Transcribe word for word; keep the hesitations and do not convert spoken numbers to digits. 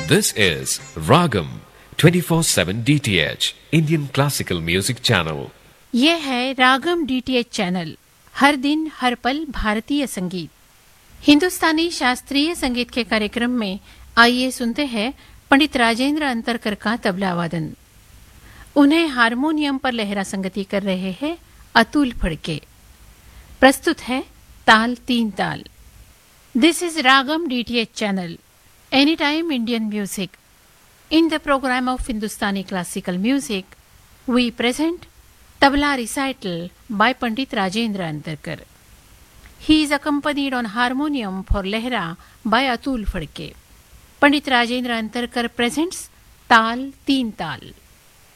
This is Ragam twenty-four seven D T H Indian Classical Music Channel. ये है रागम DTH channel, हर दिन हर पल भारतीय संगीत। हिंदुस्तानी शास्त्रीय संगीत के कार्यक्रम में आइए सुनते हैं पंडित राजेंद्र अंतरकर का तबला वादन। उन्हें हारमोनियम पर लहरा संगति कर रहे हैं अतुल फड़के। प्रस्तुत है ताल तीन ताल। दिस is ragam DTH channel, any time Indian music. In the program of Hindustani classical music, we present Tabla recital by Pandit Rajendra Antarkar. He is accompanied on harmonium for Lehra by Atul Phadke. Pandit Rajendra Antarkar presents Tal Teen Tal.